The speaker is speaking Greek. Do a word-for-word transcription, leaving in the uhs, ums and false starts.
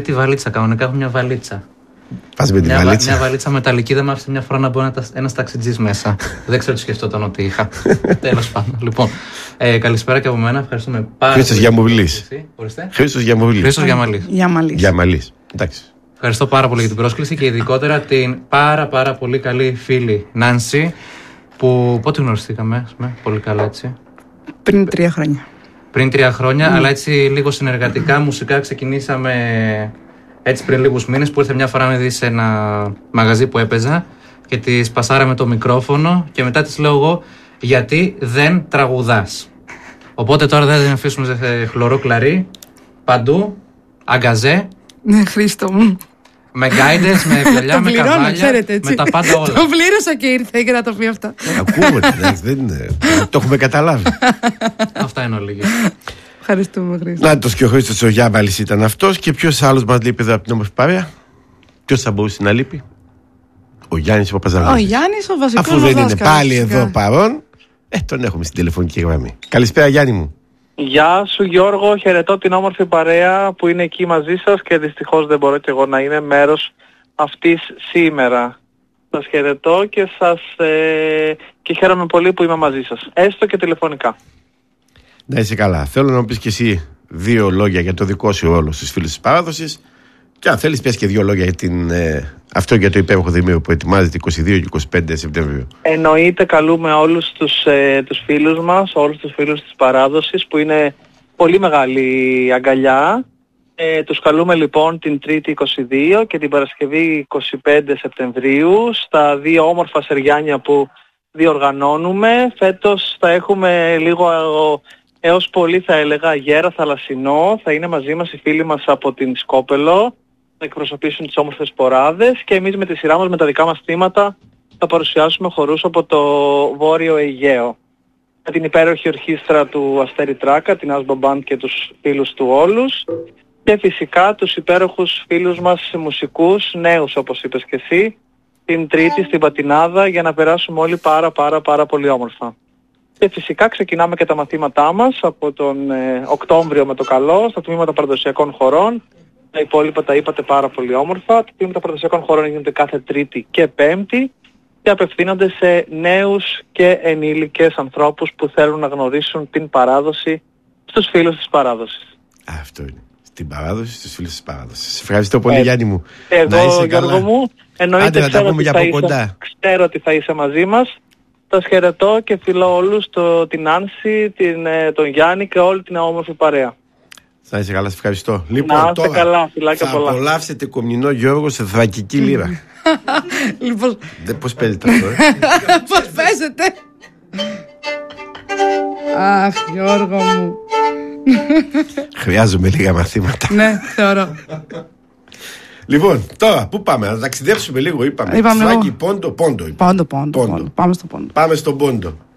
Τη βαλίτσα, κανονικά έχω μια βαλίτσα. Πας με τη μια, βαλίτσα. Μια βαλίτσα μεταλλική, δεν μ' άφησε μια φορά να μπω ένα ταξιτζής μέσα. Δεν ξέρω τι σκεφτόταν ότι είχα. Τέλος πάντων. Λοιπόν, ε, καλησπέρα και από μένα. Ευχαριστούμε πάρα Χρήστος πολύ. Γιαμουλής. Χρήστος Γιαμουλής. Χρήστος Γιαμαλής. Γιαμαλής. Εντάξει. Ευχαριστώ πάρα πολύ για την πρόσκληση και ειδικότερα την πάρα πάρα πολύ καλή φίλη Νάνση, που πότε γνωριστήκαμε, πολύ καλά έτσι. Πριν τρία χρόνια. Πριν τρία χρόνια, mm. αλλά έτσι λίγο συνεργατικά, μουσικά ξεκινήσαμε έτσι πριν λίγους μήνες, που ήρθε μια φορά να δει σε ένα μαγαζί που έπαιζα και της πασάραμε το μικρόφωνο και μετά της λέω εγώ, γιατί δεν τραγουδάς. Οπότε τώρα δεν την αφήσουμε σε χλωρό κλαρί, παντού, αγκαζέ. Ναι, Χρήστο μου. Με guidance, με βιολιά, με καβάλια, με τα πάντα όλα. Το πλήρωσα και ήρθε για να το πει αυτά. Ακούγονται, δεν είναι. Το έχουμε καταλάβει. Αυτά είναι όλοι. Ευχαριστούμε, Χρήστο. Να, το και ο Χρήστος ο Γιάμαλης ήταν αυτός. Και ποιος άλλος μας λείπει εδώ από την όμορφη παρέα? Ποιος θα μπορούσε να λείπει? Ο Γιάννης ο Παπαζαλάκης. Ο Γιάννης ο βασικός. Αφού δεν είναι πάλι εδώ παρόν, ε, τον έχουμε στην τηλεφωνική γραμμή. Καλησπέρα, Γιάννη μου. Γεια σου Γιώργο, χαιρετώ την όμορφη παρέα που είναι εκεί μαζί σας και δυστυχώς δεν μπορώ και εγώ να είμαι μέρος αυτής σήμερα. Σας χαιρετώ και, σας, ε, και χαίρομαι πολύ που είμαι μαζί σας, έστω και τηλεφωνικά. Να είσαι καλά. Θέλω να μου πεις και εσύ δύο λόγια για το δικό σου ρόλο στους φίλους της παράδοσης και αν θέλεις πες και δύο λόγια για την, ε, αυτό για το υπέροχο δημίο που ετοιμάζεται είκοσι δύο και είκοσι πέντε Σεπτεμβρίου. Εννοείται, καλούμε όλους τους, ε, τους φίλους μας, όλους τους φίλους της παράδοσης που είναι πολύ μεγάλη αγκαλιά. Ε, τους καλούμε λοιπόν την Τρίτη είκοσι δύο και την Παρασκευή είκοσι πέντε Σεπτεμβρίου στα δύο όμορφα σεριάνια που διοργανώνουμε. Φέτος θα έχουμε λίγο έως πολύ θα έλεγα γέρα θαλασσινό. Θα είναι μαζί μας οι φίλοι μας από την Σκόπελο, θα εκπροσωπήσουν τις όμορφες ποράδες και εμείς με τη σειρά μας με τα δικά μας θύματα θα παρουσιάσουμε χορούς από το Βόρειο Αιγαίο. Με την υπέροχη ορχήστρα του Αστέρι Τράκα, την Άσμπα Μπαντ και τους φίλους του όλους και φυσικά τους υπέροχους φίλους μας μουσικούς, νέους όπως είπες και εσύ, την Τρίτη στην Πατινάδα για να περάσουμε όλοι πάρα πάρα πάρα πολύ όμορφα. Και φυσικά ξεκινάμε και τα μαθήματά μας από τον ε, Οκτώβριο με το καλό στα τμήματα παραδοσιακών χορών. Τα υπόλοιπα τα είπατε πάρα πολύ όμορφα. Τα τμήματα παραδοσιακών χορών γίνονται κάθε Τρίτη και Πέμπτη και απευθύνονται σε νέους και ενήλικες ανθρώπους που θέλουν να γνωρίσουν την παράδοση στους φίλους της παράδοσης. Αυτό είναι. Στην παράδοση, στους φίλους της παράδοσης. Ευχαριστώ πολύ, ε, Γιάννη μου. Εγώ, να είσαι Γιώργο καλά. Μου, εννοείται Άντε, ξέρω, ότι θα είσαι, ξέρω ότι θα είσαι μαζί μας. Σας χαιρετώ και φιλώ όλους, το, την Άνση, την, τον Γιάννη και όλη την όμορφη παρέα. Θα είσαι καλά, σε ευχαριστώ. Λοιπόν, να είστε τώρα καλά, φιλάκια θα πολλά. απολαύσετε κομνηνό Γιώργο σε θρακική λύρα. Λοιπόν... Δεν, πώς παίζετε αυτό, ε? Πώς παίζετε? Αχ, Γιώργο μου. Χρειάζομαι λίγα μαθήματα. Ναι, θεωρώ. Λοιπόν, τώρα πού πάμε, να ταξιδέψουμε λίγο, είπαμε. Είπαμε Φράγκη, πόντο, πόντο, πόντο, πόντο, πόντο. Πάμε στο πόντο. Πάμε στον πόντο.